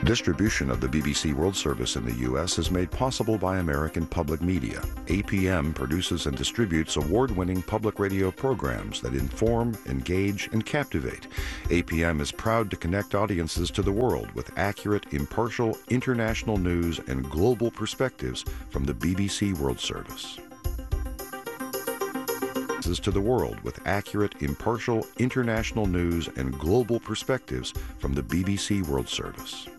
Distribution of the BBC World Service in the U.S. is made possible by American Public Media. APM produces and distributes award-winning public radio programs that inform, engage, and captivate. APM is proud to connect audiences to the world with accurate, impartial, international news and global perspectives from the BBC World Service. To the world with accurate, impartial, international news and global perspectives from the BBC World Service.